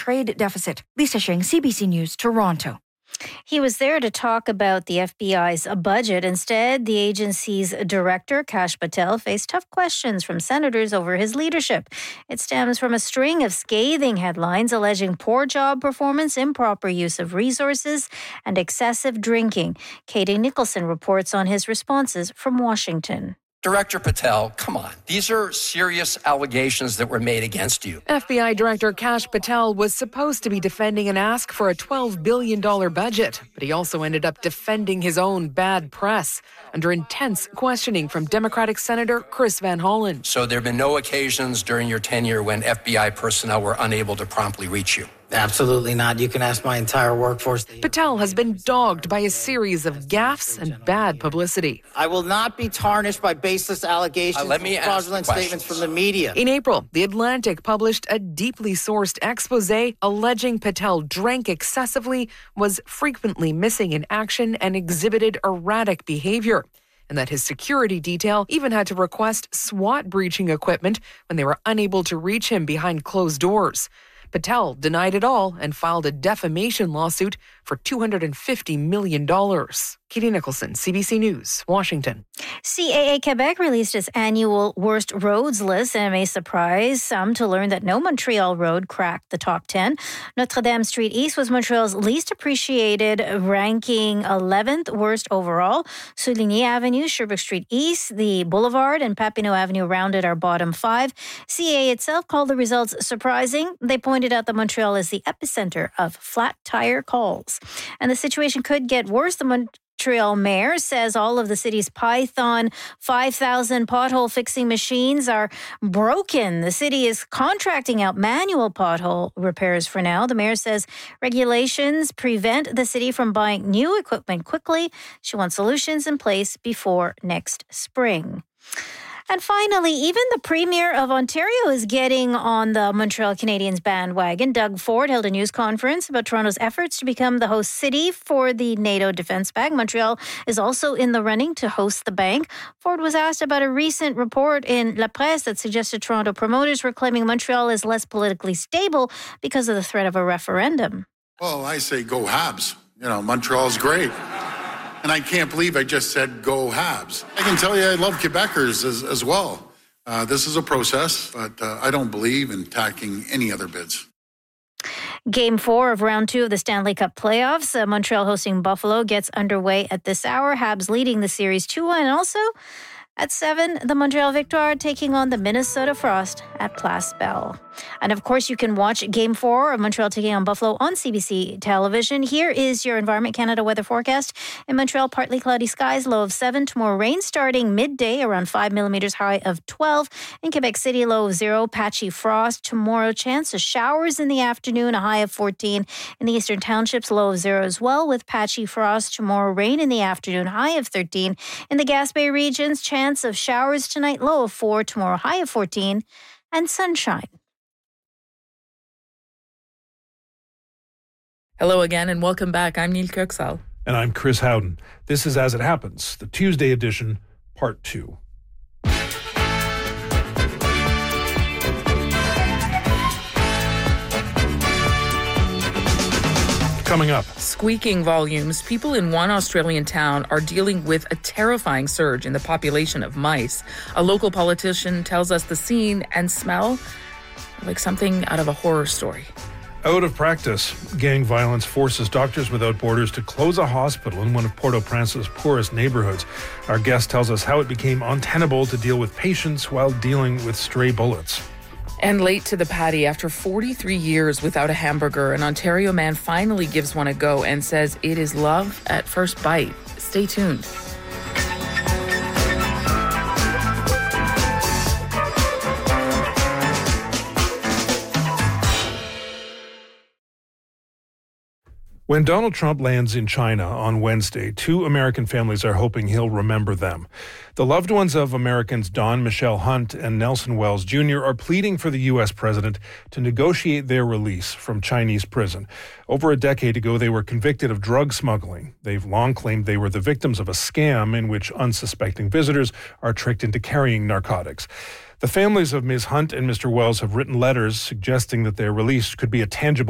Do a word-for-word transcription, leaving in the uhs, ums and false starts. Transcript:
trade deficit. Lisa Shing, C B C News, Toronto. He was there to talk about the F B I's budget. Instead, the agency's director, Kash Patel, faced tough questions from senators over his leadership. It stems from a string of scathing headlines alleging poor job performance, improper use of resources, and excessive drinking. Katie Nicholson reports on his responses from Washington. Director Patel, come on. These are serious allegations that were made against you. F B I Director Kash Patel was supposed to be defending an ask for a twelve billion dollars budget, but he also ended up defending his own bad press under intense questioning from Democratic Senator Chris Van Hollen. So there have been no occasions during your tenure when F B I personnel were unable to promptly reach you? Absolutely not. You can ask my entire workforce. Patel has been dogged by a series of gaffes and bad publicity. I will not be tarnished by baseless allegations uh, let me and fraudulent statements from the media. In April, The Atlantic published a deeply sourced expose alleging Patel drank excessively, was frequently missing in action, and exhibited erratic behavior, and that his security detail even had to request SWAT breaching equipment when they were unable to reach him behind closed doors. Patel denied it all and filed a defamation lawsuit for two hundred fifty million dollars. Katie Nicholson, C B C News, Washington. C A A Quebec released its annual worst roads list, and it may surprise some to learn that no Montreal road cracked the top ten. Notre-Dame Street East was Montreal's least appreciated, ranking eleventh worst overall. Souligny Avenue, Sherbrooke Street East, the Boulevard, and Papineau Avenue rounded our bottom five. C A A itself called the results surprising. They pointed out that Montreal is the epicenter of flat tire calls. And the situation could get worse. The Mon- Montreal mayor says all of the city's Python five thousand pothole fixing machines are broken. The city is contracting out manual pothole repairs for now. The mayor says regulations prevent the city from buying new equipment quickly. She wants solutions in place before next spring. And finally, even the Premier of Ontario is getting on the Montreal Canadiens bandwagon. Doug Ford held a news conference about Toronto's efforts to become the host city for the NATO Defence Bank. Montreal is also in the running to host the bank. Ford was asked about a recent report in La Presse that suggested Toronto promoters were claiming Montreal is less politically stable because of the threat of a referendum. Well, I say go Habs. You know, Montreal's great. And I can't believe I just said go Habs. I can tell you I love Quebecers as, as well. Uh, this is a process, but uh, I don't believe in tacking any other bids. Game four of round two of the Stanley Cup playoffs. Uh, Montreal hosting Buffalo gets underway at this hour. Habs leading the series two one. And also at seven, the Montreal Victoire taking on the Minnesota Frost at Place Bell. And of course, you can watch Game four of Montreal taking on Buffalo on C B C television. Here is your Environment Canada weather forecast. In Montreal, partly cloudy skies, low of seven. Tomorrow, rain starting midday, around five millimeters, high of twelve. In Quebec City, low of zero, patchy frost. Tomorrow, chance of showers in the afternoon, a high of fourteen. In the Eastern Townships, low of zero as well, with patchy frost. Tomorrow, rain in the afternoon, high of thirteen. In the Gaspé regions, chance of showers tonight, low of four. Tomorrow, high of fourteen. And sunshine. Hello again and welcome back. I'm Neil Kirksall. And I'm Chris Howden. This is As It Happens, the Tuesday edition, part two. Coming up. Squeaking volumes. People in one Australian town are dealing with a terrifying surge in the population of mice. A local politician tells us the scene and smell are like something out of a horror story. Out of practice, gang violence forces Doctors Without Borders to close a hospital in one of Port-au-Prince's poorest neighborhoods. Our guest tells us how it became untenable to deal with patients while dealing with stray bullets. And late to the patty, after forty-three years without a hamburger, an Ontario man finally gives one a go and says it is love at first bite. Stay tuned. When Donald Trump lands in China on Wednesday, two American families are hoping he'll remember them. The loved ones of Americans Don Michelle Hunt and Nelson Wells Junior are pleading for the U S president to negotiate their release from Chinese prison. Over a decade ago, they were convicted of drug smuggling. They've long claimed they were the victims of a scam in which unsuspecting visitors are tricked into carrying narcotics. The families of Miz Hunt and Mister Wells have written letters suggesting that their release could be a tangible